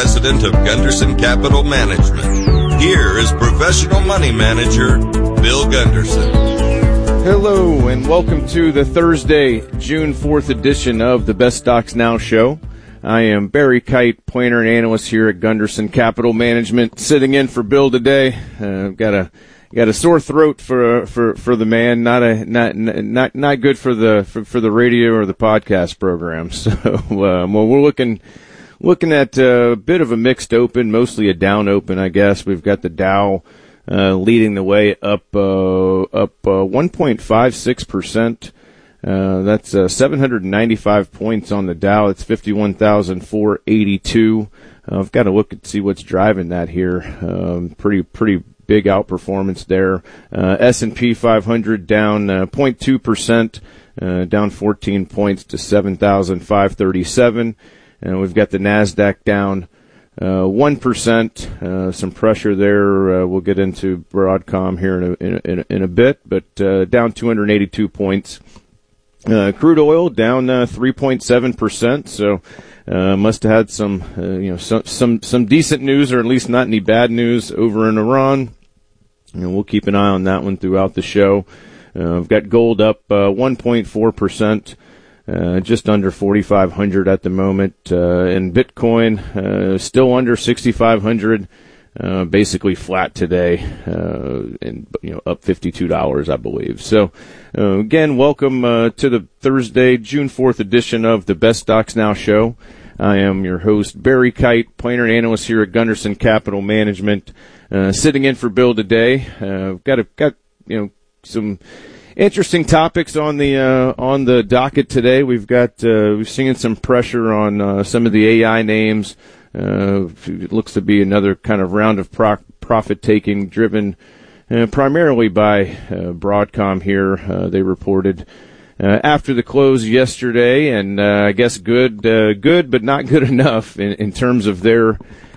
president of Gunderson Capital Management. Here is professional money manager, Bill Gunderson. Hello, and welcome to the Thursday, June 4th edition of the Best Stocks Now show. I am Barry Kite, planner and analyst here at Gunderson Capital Management, sitting in for Bill today. Got a sore throat for the man, not good for the radio or the podcast program. So well, we're looking at a bit of a mixed open, mostly a down open, I guess. We've got the Dow leading the way up 1.56%. That's 795 points on the Dow. It's 51,482. I've got to look and see what's driving that here. Pretty big outperformance there. S&P 500 down 0.2%, down 14 points to 7,537. And we've got the NASDAQ down 1%. Some pressure there. We'll get into Broadcom here in a bit, but down 282 points. Crude oil down 3.7%, so must have had some decent news, or at least not any bad news over in Iran. And we'll keep an eye on that one throughout the show. We've got gold up 1.4%, just under 4,500 at the moment, and Bitcoin still under 6,500. Basically flat today, and up $52, I believe. So, again, welcome to the Thursday, June 4th edition of the Best Stocks Now show. I am your host, Barry Kite, planner and analyst here at Gunderson Capital Management, sitting in for Bill today. Got some interesting topics on the docket today. We've seen some pressure on some of the AI names. It looks to be another kind of round of profit-taking driven primarily by Broadcom here. They reported after the close yesterday, and I guess good but not good enough in terms of their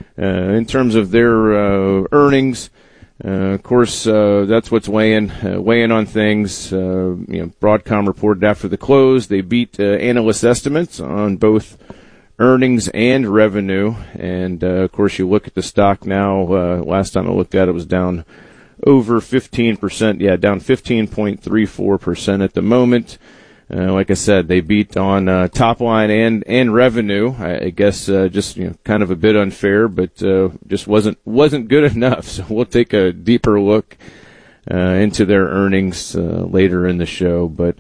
earnings. Of course, that's what's weighing on things. Broadcom reported after the close. They beat analyst estimates on both earnings and revenue, and of course you look at the stock now. Last time I looked at it, was down over 15%. Yeah, down 15.34% at the moment. Like I said, they beat on top line and revenue. I guess just kind of a bit unfair, but just wasn't good enough. So we'll take a deeper look into their earnings later in the show, but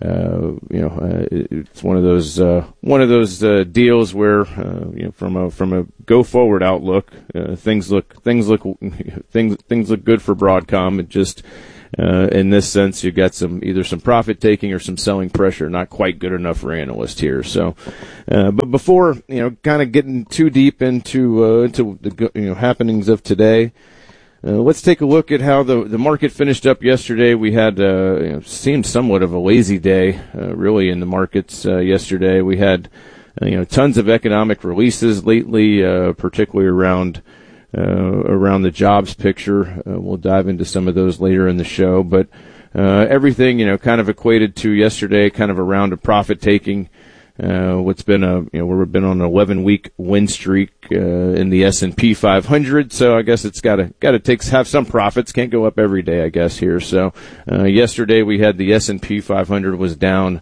it's one of those deals where from a go forward outlook, things look good for Broadcom. It just in this sense, you got either some profit taking or some selling pressure, not quite good enough for analysts here. So, but before kind of getting too deep into the happenings of today. Let's take a look at how the market finished up yesterday. We had seemed somewhat of a lazy day, really, in the markets yesterday. We had tons of economic releases lately, particularly around the jobs picture. We'll dive into some of those later in the show, but everything kind of equated to yesterday, kind of a round of profit taking. What's been we've been on an 11-week win streak in the S&P 500, so I guess it's got to have some profits. Can't go up every day, I guess here. So yesterday we had the S&P 500 was down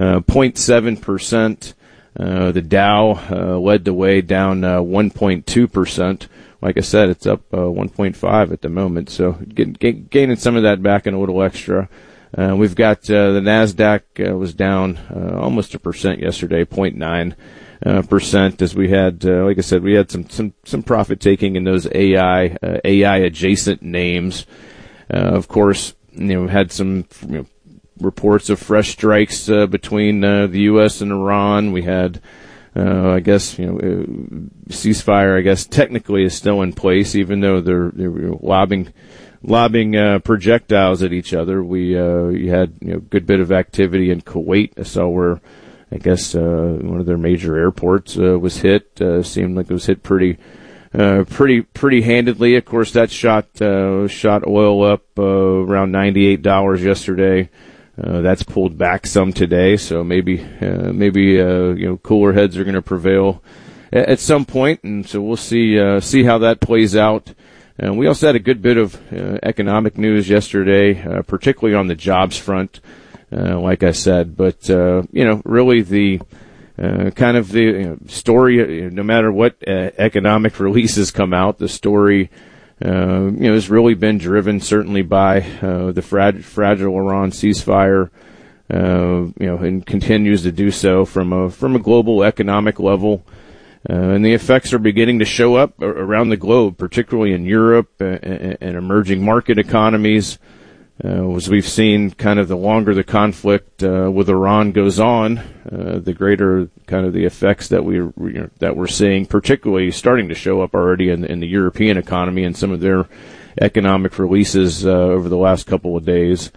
0.7%. The Dow led the way, down 1.2%. Like I said, it's up 1.5 at the moment, so gaining some of that back and a little extra. We've got the NASDAQ was down almost 1% yesterday, 0.9%, as we had, like I said, we had some profit taking in those AI adjacent names. Of course, had some reports of fresh strikes between the U.S. and Iran. We had, I guess, ceasefire, I guess, technically is still in place, even though they're lobbing projectiles at each other. We had good bit of activity in Kuwait. I saw where, I guess, one of their major airports was hit. Seemed like it was hit pretty handedly. Of course, that shot oil up around $98 yesterday. That's pulled back some today, so maybe cooler heads are going to prevail at some point, and so we'll see how that plays out. We also had a good bit of economic news yesterday, particularly on the jobs front, like I said. But really the kind of the story, no matter what economic releases come out, the story has really been driven certainly by the fragile Iran ceasefire, and continues to do so from a global economic level. And the effects are beginning to show up around the globe, particularly in Europe and emerging market economies. As we've seen, kind of the longer the conflict with Iran goes on, the greater kind of the effects that we're seeing, particularly starting to show up already in the European economy and some of their economic releases over the last couple of days.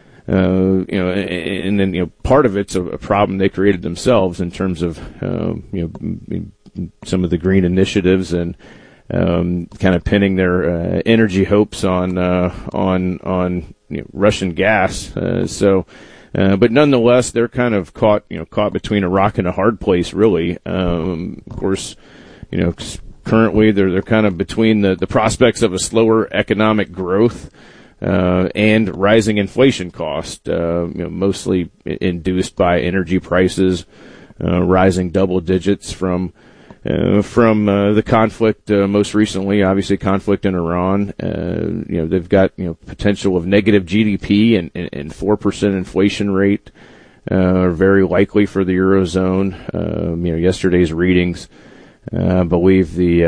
And then part of it's a problem they created themselves in terms of some of the green initiatives and kind of pinning their energy hopes on Russian gas. But nonetheless, they're kind of caught between a rock and a hard place, really. Of course, currently they're kind of between the prospects of a slower economic growth and rising inflation cost, mostly induced by energy prices rising double digits from the conflict, most recently, obviously conflict in Iran. They've got, potential of negative GDP and 4% inflation rate, are very likely for the Eurozone. Yesterday's readings, I believe the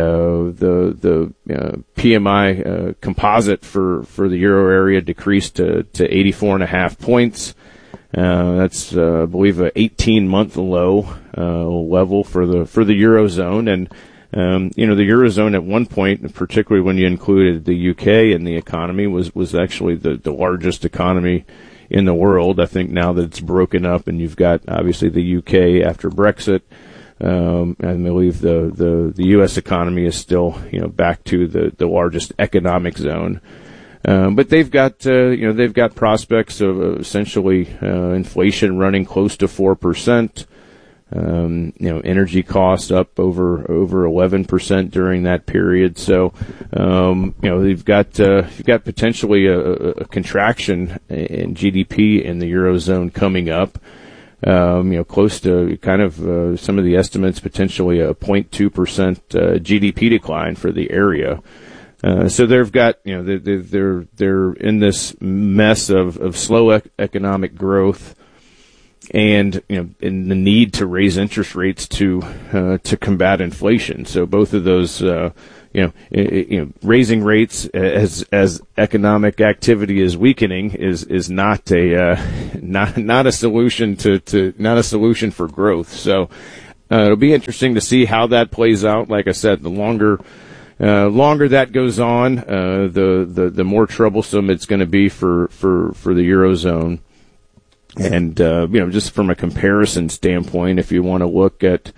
PMI, composite for the Euro area decreased to 84.5 points. That's, I believe, a 18-month low level for the Eurozone, and the Eurozone at one point, particularly when you included the UK in the economy, was actually the largest economy in the world. I think now that it's broken up, and you've got obviously the UK after Brexit, and I believe the US economy is still back to the largest economic zone. But they've got prospects of essentially inflation running close to 4%. Energy costs up over 11% during that period. So, you've got potentially a contraction in GDP in the Eurozone coming up. Close to kind of some of the estimates, potentially a 0.2% GDP decline for the area. So they've got, they're in this mess of slow economic growth and, in the need to raise interest rates to combat inflation. So both of those, raising rates as economic activity is weakening is not a solution not a solution for growth. So, it'll be interesting to see how that plays out. Like I said, the longer that goes on, the more troublesome it's going to be for the Eurozone. And, just from a comparison standpoint, if you want to look at,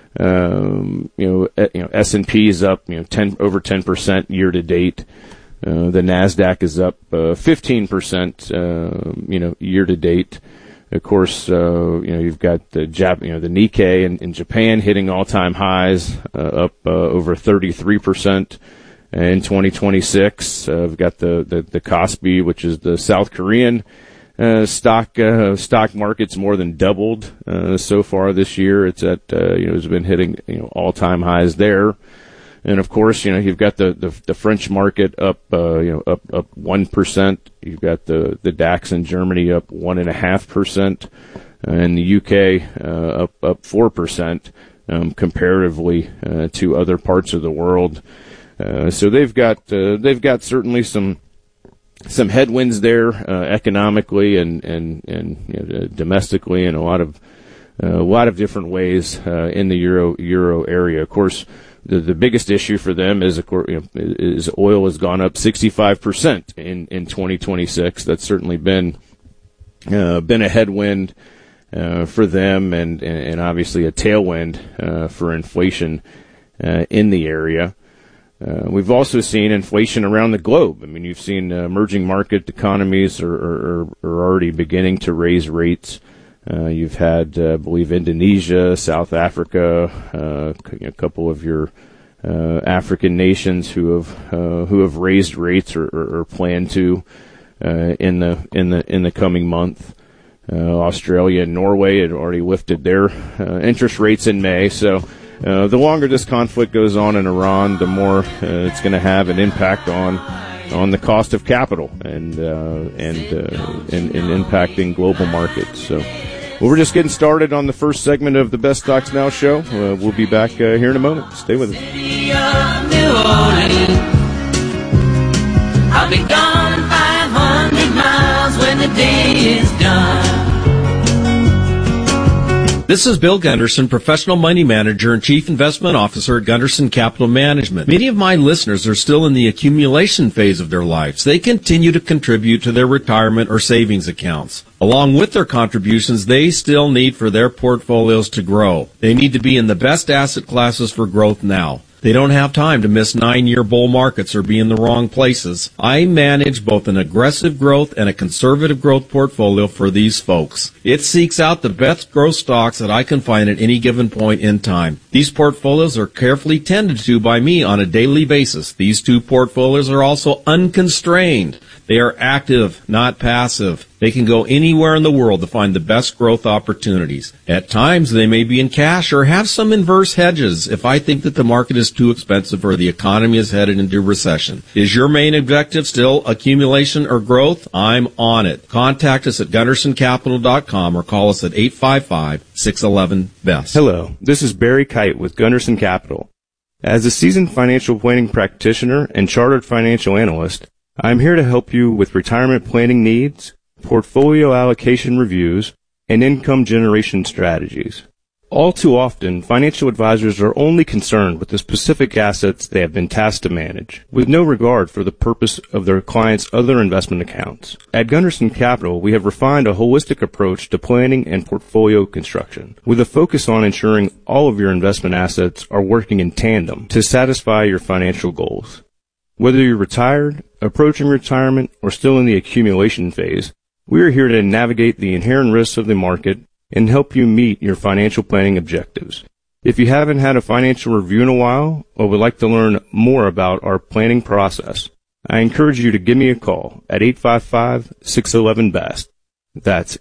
S&P is up, over 10% year to date. The NASDAQ is up, 15%, year to date. Of course, you've got the Nikkei in Japan hitting all-time highs, up over 33% in 2026. We've got the Kospi, which is the South Korean stock market's more than doubled so far this year. It's at it's been hitting all-time highs there. And of course, you've got the French market up 1%. You've got the DAX in Germany up 1.5%, and the UK up 4%, comparatively to other parts of the world. So they've got certainly some headwinds there economically and domestically in a lot of different ways in the euro area. Of course, the biggest issue for them is oil has gone up 65% in 2026. That's certainly been a headwind for them and obviously a tailwind for inflation in the area. We've also seen inflation around the globe. I mean, you've seen emerging market economies are already beginning to raise rates. You've had, I believe, Indonesia, South Africa, a couple of your African nations who have raised rates or plan to in the coming month. Australia and Norway had already lifted their interest rates in May. So the longer this conflict goes on in Iran, the more it's going to have an impact on the cost of capital and impacting global markets. So we're just getting started on the first segment of the Best Stocks Now show. We'll be back here in a moment. Stay with us. I'll be gone 500 miles when the day is done. This is Bill Gunderson, Professional Money Manager and Chief Investment Officer at Gunderson Capital Management. Many of my listeners are still in the accumulation phase of their lives. They continue to contribute to their retirement or savings accounts. Along with their contributions, they still need for their portfolios to grow. They need to be in the best asset classes for growth now. They don't have time to miss 9-year bull markets or be in the wrong places. I manage both an aggressive growth and a conservative growth portfolio for these folks. It seeks out the best growth stocks that I can find at any given point in time. These portfolios are carefully tended to by me on a daily basis. These two portfolios are also unconstrained. They are active, not passive. They can go anywhere in the world to find the best growth opportunities. At times, they may be in cash or have some inverse hedges if I think that the market is too expensive or the economy is headed into recession. Is your main objective still accumulation or growth? I'm on it. Contact us at GundersonCapital.com or call us at 855-611-BEST. Hello, this is Barry Kite with Gunderson Capital. As a seasoned financial planning practitioner and chartered financial analyst, I'm here to help you with retirement planning needs, portfolio allocation reviews, and income generation strategies. All too often, financial advisors are only concerned with the specific assets they have been tasked to manage, with no regard for the purpose of their clients' other investment accounts. At Gunderson Capital, we have refined a holistic approach to planning and portfolio construction, with a focus on ensuring all of your investment assets are working in tandem to satisfy your financial goals. Whether you're retired, approaching retirement, or still in the accumulation phase, we are here to navigate the inherent risks of the market and help you meet your financial planning objectives. If you haven't had a financial review in a while or would like to learn more about our planning process, I encourage you to give me a call at 855-611-BEST. That's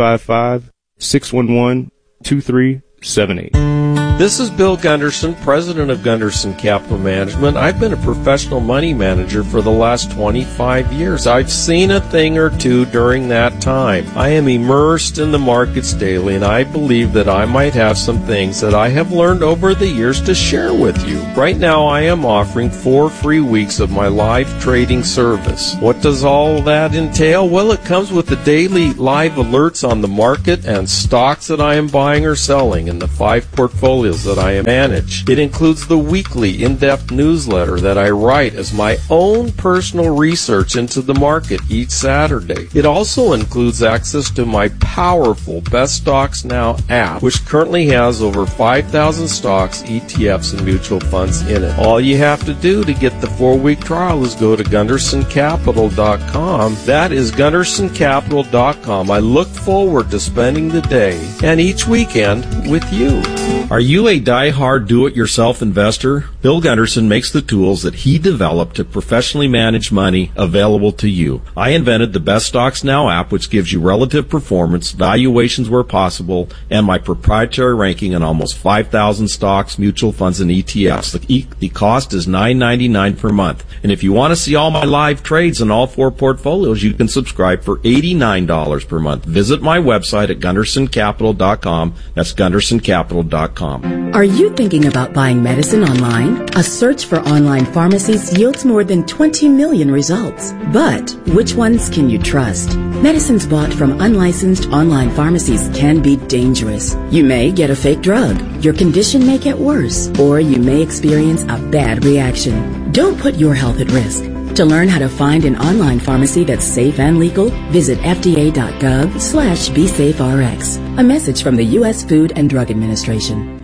855-611-2378. This is Bill Gunderson, President of Gunderson Capital Management. I've been a professional money manager for the last 25 years. I've seen a thing or two during that time. I am immersed in the markets daily, and I believe that I might have some things that I have learned over the years to share with you. Right now, I am offering 4 free weeks of my live trading service. What does all that entail? Well, it comes with the daily live alerts on the market and stocks that I am buying or selling in the 5 portfolios that I manage. It includes the weekly in-depth newsletter that I write as my own personal research into the market each Saturday. It also includes access to my powerful Best Stocks Now app, which currently has over 5,000 stocks, ETFs, and mutual funds in it. All you have to do to get the 4-week trial is go to GundersonCapital.com. That is GundersonCapital.com. I look forward to spending the day and each weekend with you. Are you a die-hard do-it-yourself investor? Bill Gunderson makes the tools that he developed to professionally manage money available to you. I invented the Best Stocks Now app, which gives you relative performance, valuations where possible, and my proprietary ranking on almost 5,000 stocks, mutual funds, and ETFs. The cost is $9.99 per month. And if you want to see all my live trades in all 4 portfolios, you can subscribe for $89 per month. Visit my website at GundersonCapital.com. That's GundersonCapital.com. Are you thinking about buying medicine online? A search for online pharmacies yields more than 20 million results. But which ones can you trust? Medicines bought from unlicensed online pharmacies can be dangerous. You may get a fake drug, your condition may get worse, or you may experience a bad reaction. Don't put your health at risk. To learn how to find an online pharmacy that's safe and legal, visit fda.gov/BeSafeRx. A message from the U.S. Food and Drug Administration.